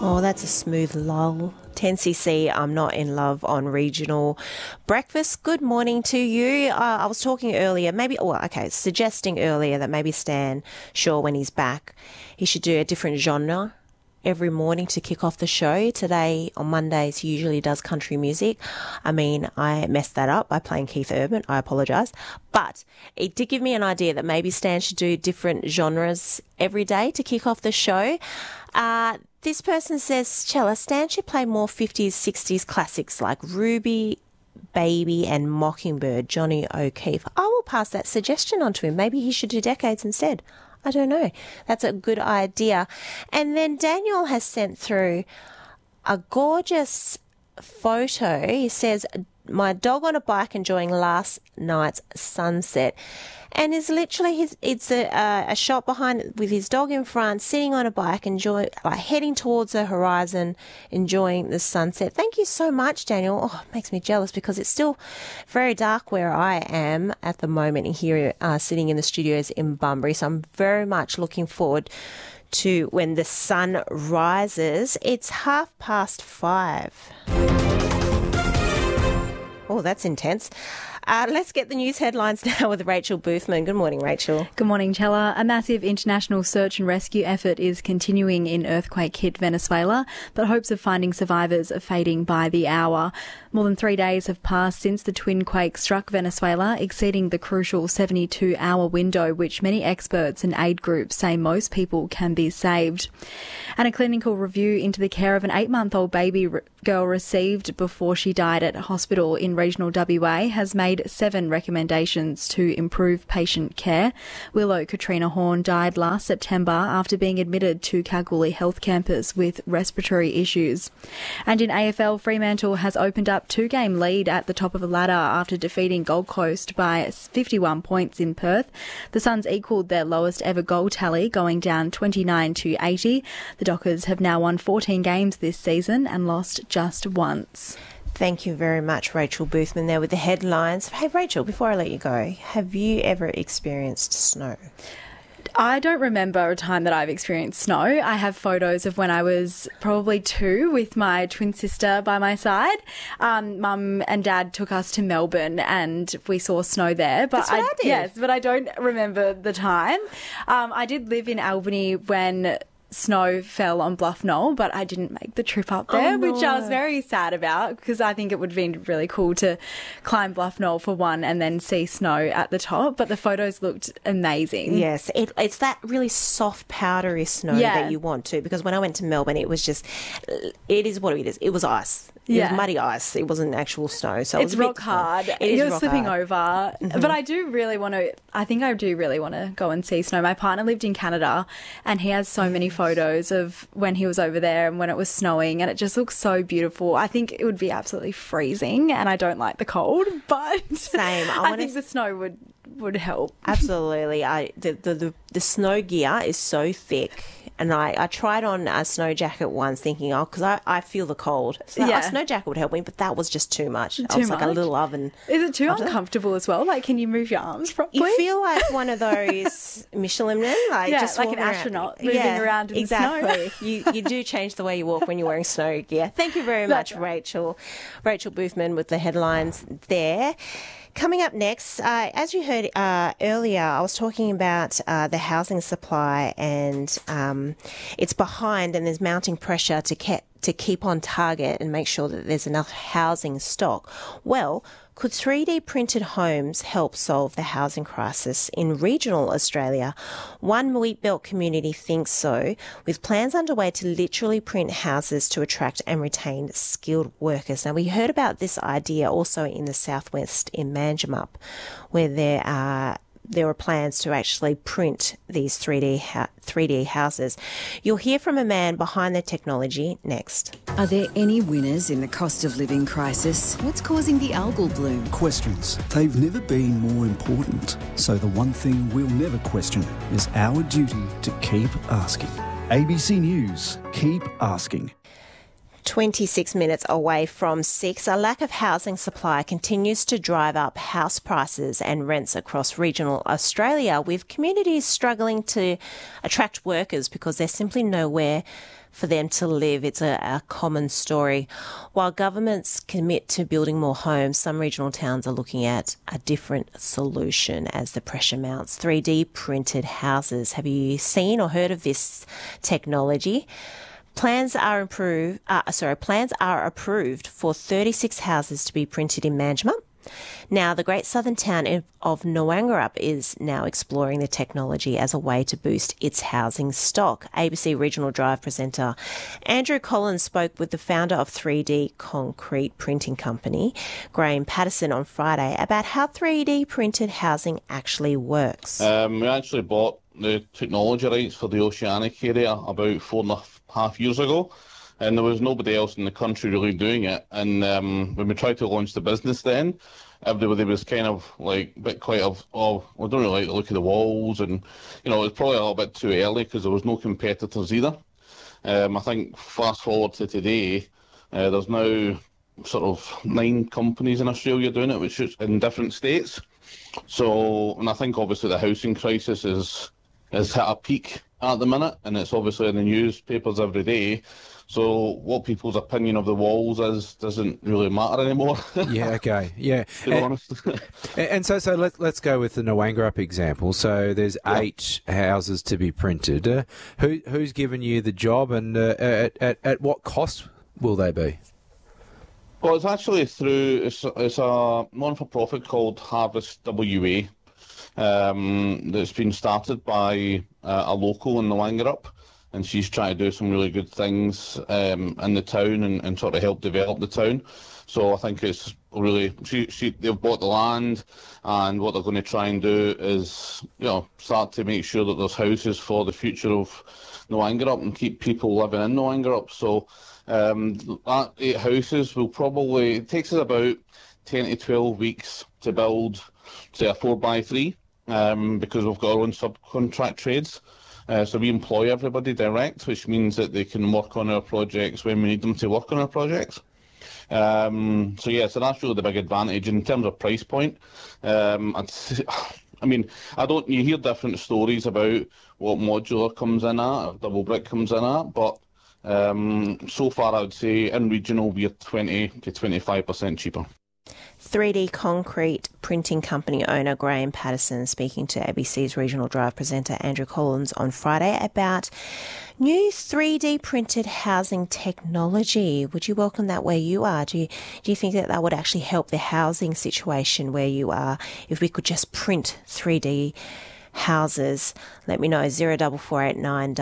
Oh, that's a smooth lull. 10cc, I'm not in love on regional breakfast. Good morning to you. I was talking earlier, suggesting earlier that maybe Stan Shaw, when he's back, he should do a different genre every morning to kick off the show. Today, on Mondays, he usually does country music. I mean, I messed that up by playing Keith Urban. I apologise. But it did give me an idea that maybe Stan should do different genres every day to kick off the show. This person says, Chella, Stan should play more 50s, 60s classics like Ruby, Baby and Mockingbird, Johnny O'Keefe. I will pass that suggestion on to him. Maybe he should do Decades instead. I don't know. That's a good idea. And then Daniel has sent through a gorgeous photo. He says, my dog on a bike enjoying last night's sunset. And it's literally it's a shot behind with his dog in front, sitting on a bike, heading towards the horizon, enjoying the sunset. Thank you so much, Daniel. Oh, it makes me jealous because it's still very dark where I am at the moment here, sitting in the studios in Bunbury. So I'm very much looking forward to when the sun rises. It's 5:30. Oh, that's intense. Let's get the news headlines now with Rachel Boothman. Good morning, Rachel. Good morning, Chella. A massive international search and rescue effort is continuing in earthquake-hit Venezuela, but hopes of finding survivors are fading by the hour. More than 3 days have passed since the twin quake struck Venezuela, exceeding the crucial 72-hour window, which many experts and aid groups say most people can be saved. And a clinical review into the care of an 8-month-old baby girl received before she died at a hospital in regional WA has made 7 recommendations to improve patient care. Willow Katrina Horn died last September after being admitted to Kalgoorlie Health Campus with respiratory issues. And in AFL, Fremantle has opened up 2-game lead at the top of the ladder after defeating Gold Coast by 51 points in Perth. The Suns equalled their lowest ever goal tally, going down 29-80. The Dockers have now won 14 games this season and lost just once. Thank you very much, Rachel Boothman, there with the headlines. Hey, Rachel, before I let you go, have you ever experienced snow? I don't remember a time that I've experienced snow. I have photos of when I was probably 2 with my twin sister by my side. Mum and Dad took us to Melbourne and we saw snow there. But That's what I did. Yes, but I don't remember the time. I did live in Albany when snow fell on Bluff Knoll, but I didn't make the trip up there, which I was very sad about because I think it would have been really cool to climb Bluff Knoll for one and then see snow at the top, but the photos looked amazing. Yes, it's that really soft, powdery snow that you want to, because when I went to Melbourne, it was just, it is what it is. It was ice. It was muddy ice. It wasn't actual snow. So it's rock hard. You're slipping over. Mm-hmm. But I do really want to go and see snow. My partner lived in Canada and he has so many photos of when he was over there and when it was snowing, and it just looks so beautiful. I think it would be absolutely freezing and I don't like the cold, but same. I think the snow would help. Absolutely. The snow gear is so thick. And I tried on a snow jacket once thinking, because I feel the cold. So a snow jacket would help me, but that was just too much. I was like a little oven. Is it too uncomfortable as well? Like, can you move your arms properly? You feel like one of those Michelin men. Just like an astronaut moving around in the snow. You do change the way you walk when you're wearing snow gear. Thank you very much, Rachel. Rachel Boothman with the headlines there. Coming up next, as you heard earlier, I was talking about the housing supply and it's behind and there's mounting pressure to keep on target and make sure that there's enough housing stock. Well, could 3D printed homes help solve the housing crisis in regional Australia? One Wheatbelt community thinks so, with plans underway to literally print houses to attract and retain skilled workers. Now, we heard about this idea also in the southwest in Manjimup, where there are plans to actually print these 3D houses. You'll hear from a man behind the technology next. Are there any winners in the cost of living crisis? What's causing the algal bloom? Questions. They've never been more important. So the one thing we'll never question is our duty to keep asking. ABC News, keep asking. 26 minutes away from 6, a lack of housing supply continues to drive up house prices and rents across regional Australia, with communities struggling to attract workers because there's simply nowhere for them to live. It's a common story. While governments commit to building more homes, some regional towns are looking at a different solution as the pressure mounts. 3D printed houses. Have you seen or heard of this technology? Plans are approved for 36 houses to be printed in Manjimup. Now, the great southern town of Noangarup is now exploring the technology as a way to boost its housing stock. ABC Regional Drive presenter Andrew Collins spoke with the founder of 3D Concrete Printing Company, Graham Patterson, on Friday about how 3D printed housing actually works. We actually bought the technology rights for the Oceanic area about 4.5 years ago. And there was nobody else in the country really doing it. And when we tried to launch the business then, everybody was kind of like a bit quiet we don't really like the look of the walls. And, it was probably a little bit too early because there was no competitors either. I think fast forward to today, there's now sort of 9 companies in Australia doing it, which is in different states. So, and I think obviously the housing crisis has hit a peak at the minute, and it's obviously in the newspapers every day. So what people's opinion of the walls is doesn't really matter anymore. Yeah, okay, yeah. To be honest. And so let's go with the Noangarup example. So there's 8 houses to be printed. Who's given you the job, and at what cost will they be? Well, it's actually it's a non-for-profit called Harvest WA. That's been started by a local in Noangarup, and she's trying to do some really good things in the town and sort of help develop the town. So I think it's really they've bought the land, and what they're going to try and do is start to make sure that there's houses for the future of Noangarup and keep people living in Noangarup. So that 8 houses it takes us about 10 to 12 weeks to build, say, a 4x3. Because we've got our own subcontract trades. So we employ everybody direct, which means that they can work on our projects when we need them to work on our projects. So that's really the big advantage in terms of price point. You hear different stories about what modular comes in at, or double brick comes in at, but so far I would say in regional we're 20 to 25% cheaper. 3D Concrete Printing Company owner Graham Patterson speaking to ABC's Regional Drive presenter Andrew Collins on Friday about new 3D printed housing technology. Would you welcome that where you are? Do you think that would actually help the housing situation where you are if we could just print 3D houses? Let me know. 0448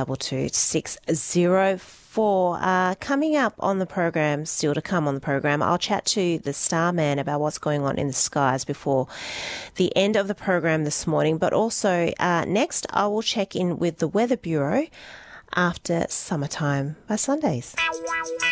604. Coming up on the program, still to come on the program, I'll chat to the Starman about what's going on in the skies before the end of the program this morning. But also next, I will check in with the Weather Bureau after Summertime by Sundays.